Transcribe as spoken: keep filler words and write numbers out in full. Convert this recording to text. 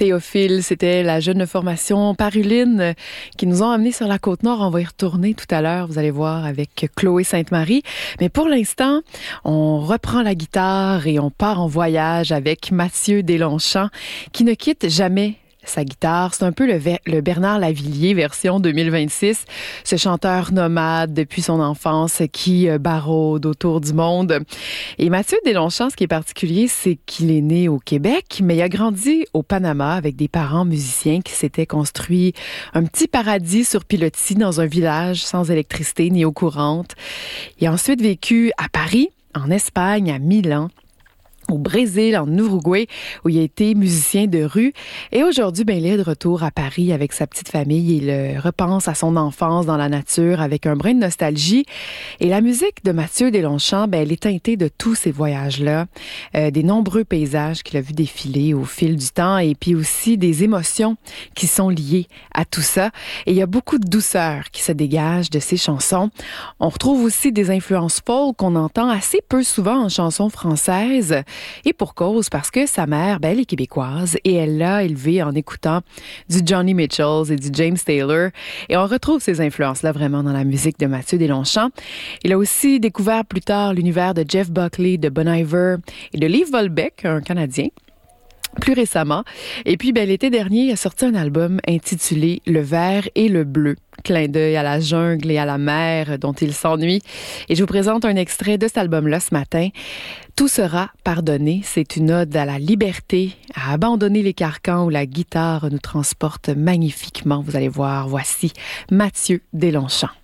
Théophile, c'était la jeune formation Paruline qui nous ont amenés sur la Côte-Nord. On va y retourner tout à l'heure, vous allez voir, avec Chloé Sainte-Marie. Mais pour l'instant, on reprend la guitare et on part en voyage avec Mathieu Deslongchamps qui ne quitte jamais sa guitare. C'est un peu le, ver- le Bernard Lavilliers version deux mille vingt-six, ce chanteur nomade depuis son enfance qui euh, baraude autour du monde. Et Mathieu Deslongchamps, ce qui est particulier, c'est qu'il est né au Québec, mais il a grandi au Panama avec des parents musiciens qui s'étaient construits un petit paradis sur pilotis dans un village sans électricité ni eau courante. Il a ensuite vécu à Paris, en Espagne, à Milan, au Brésil, en Uruguay, où il a été musicien de rue. Et aujourd'hui, ben, il est de retour à Paris avec sa petite famille. Il euh, repense à son enfance dans la nature avec un brin de nostalgie. Et la musique de Mathieu Deslongchamps, ben, elle est teintée de tous ces voyages-là, euh, des nombreux paysages qu'il a vu défiler au fil du temps et puis aussi des émotions qui sont liées à tout ça. Et il y a beaucoup de douceur qui se dégage de ses chansons. On retrouve aussi des influences folk qu'on entend assez peu souvent en chansons françaises. Et pour cause, parce que sa mère, ben, elle est québécoise et elle l'a élevée en écoutant du Johnny Mitchell et du James Taylor. Et on retrouve ces influences-là vraiment dans la musique de Mathieu Deslongchamps. Il a aussi découvert plus tard l'univers de Jeff Buckley, de Bon Iver et de Liv Volbeck, un Canadien, plus récemment. Et puis, ben, l'été dernier, il a sorti un album intitulé Le vert et le bleu. Clin d'œil à la jungle et à la mer dont il s'ennuie. Et je vous présente un extrait de cet album-là ce matin. Tout sera pardonné. C'est une ode à la liberté, à abandonner les carcans où la guitare nous transporte magnifiquement. Vous allez voir, voici Mathieu Deslongchamps.